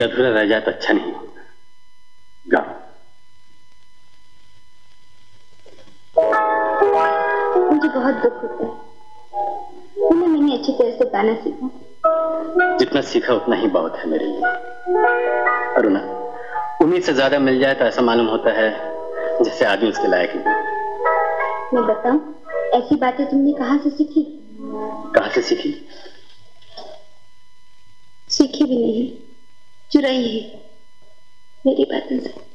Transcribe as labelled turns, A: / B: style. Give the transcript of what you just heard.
A: अधूरा रह जाए तो अच्छा नहीं होगा। गाओ।
B: मुझे बहुत दुख होता है, मैंने अच्छी तरह से गाना सीखा।
A: जितना सीखा उतना ही बहुत है मेरे लिए। अरुणा, उम्मीद से ज्यादा मिल जाए तो ऐसा मालूम होता है जैसे आदमी उसके लायक नहीं।
B: मैं बताऊं, ऐसी बातें तुमने कहाँ से सीखी?
A: कहाँ से सीखी?
B: सीखी भी नहीं, चुराई है मेरी बातों से।